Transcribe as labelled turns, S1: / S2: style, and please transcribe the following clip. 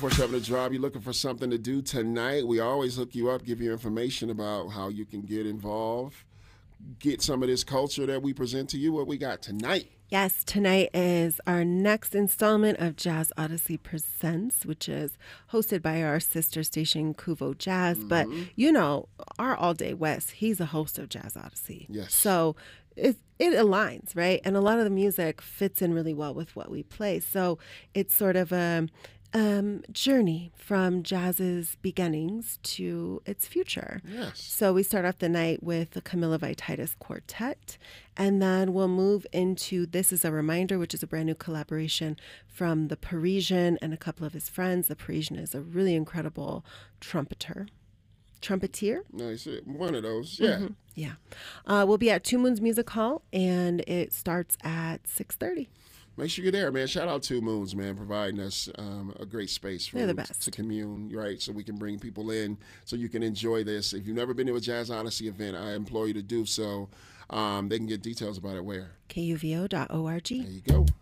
S1: For 7 to Drive, you're looking for something to do tonight. We always hook you up, give you information about how you can get involved, get some of this culture that we present to you. What we got tonight?
S2: Yes, tonight is our next installment of Jazz Odyssey Presents, which is hosted by our sister station, Kuvo Jazz. But, you know, our All Day West, he's a host of Jazz Odyssey.
S1: Yes.
S2: So it aligns, right? And a lot of the music fits in really well with what we play. So it's sort of a journey from jazz's beginnings to its future.
S1: Yes.
S2: So we start off the night with the Camilla Vititis Quartet, and then we'll move into This Is a Reminder, which is a brand new collaboration from the Parisian and a couple of his friends. The Parisian is a really incredible trumpeter. Trumpeter?
S1: Nice. One of those. Yeah.
S2: Mm-hmm. Yeah. We'll be at Two Moons Music Hall, and it starts at 6:30.
S1: Make sure you're there, man. Shout out Two Moons, man, providing us a great space for
S2: They're the best.
S1: to commune, right? So we can bring people in so you can enjoy this. If you've never been to a Jazz Odyssey event, I implore you to do so. They can get details about it where?
S2: KUVO.org.
S1: There you go.